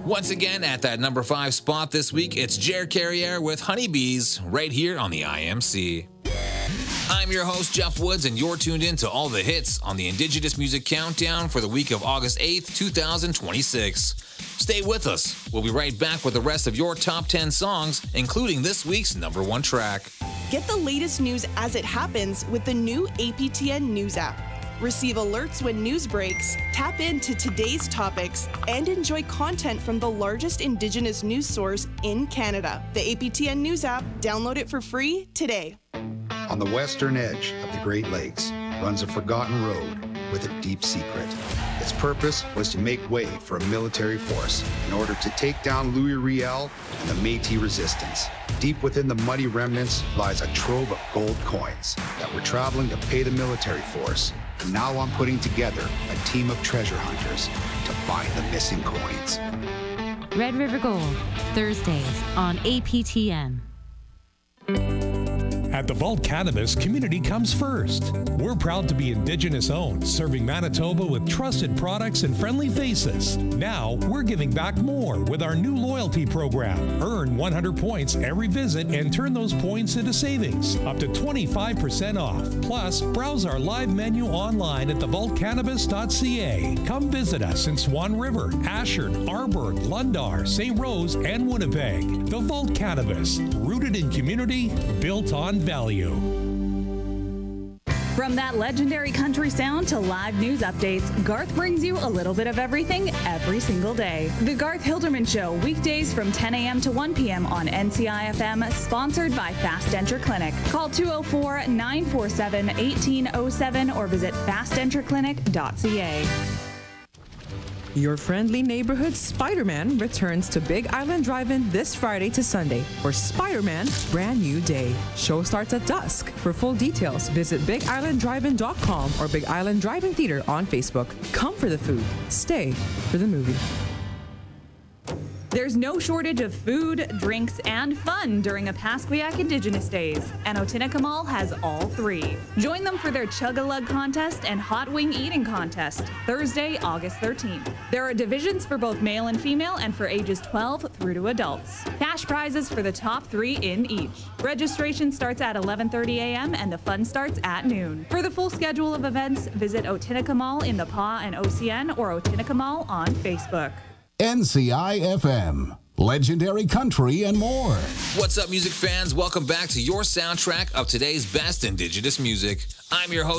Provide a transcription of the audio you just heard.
Once again, at that number 5 spot this week, it's Jer Carriere with Honeybees right here on the IMC. I'm your host, Jeff Woods, and you're tuned in to all the hits on the Indigenous Music Countdown for the week of August 8th, 2026. Stay with us. We'll be right back with the rest of your top 10 songs, including this week's number 1 track. Get the latest news as it happens with the new APTN News app. Receive alerts when news breaks, tap into today's topics, and enjoy content from the largest Indigenous news source in Canada. The APTN News app, download it for free today. On the western edge of the Great Lakes runs a forgotten road with a deep secret. Its purpose was to make way for a military force in order to take down Louis Riel and the Métis resistance. Deep within the muddy remnants lies a trove of gold coins that were traveling to pay the military force. And now I'm putting together a team of treasure hunters to find the missing coins. Red River Gold, Thursdays on APTN. At the Vault Cannabis, community comes first. We're proud to be Indigenous owned, serving Manitoba with trusted products and friendly faces. Now, we're giving back more with our new loyalty program. Earn 100 points every visit and turn those points into savings, up to 25% off. Plus, browse our live menu online at thevaultcannabis.ca. Come visit us in Swan River, Ashard, Arborg, Lundar, St. Rose, and Winnipeg. The Vault Cannabis, rooted in community, built on value. From that legendary country sound to live news updates, Garth brings you a little bit of everything every single day. The Garth Hilderman Show, weekdays from 10 a.m. to 1 p.m. on NCI-FM, sponsored by Fast Denture Clinic. Call 204-947-1807 or visit fastdentureclinic.ca. Your friendly neighborhood Spider-Man returns to Big Island Drive-In this Friday to Sunday for Spider-Man Brand New Day. Show starts at dusk. For full details, visit BigIslandDrive-In.com or Big Island Drive-In Theater on Facebook. Come for the food. Stay for the movie. There's no shortage of food, drinks, and fun during Opaskwayak Indigenous Days, and Otinakamal has all 3. Join them for their Chug-a-Lug contest and Hot Wing Eating contest, Thursday, August 13th. There are divisions for both male and female and for ages 12 through to adults. Cash prizes for the top 3 in each. Registration starts at 11:30 a.m. and the fun starts at noon. For the full schedule of events, visit Otinakamal in the PA and OCN or Otinakamal on Facebook. NCI-FM, legendary country and more. What's up, music fans? Welcome back to your soundtrack of today's best Indigenous music. I'm your host,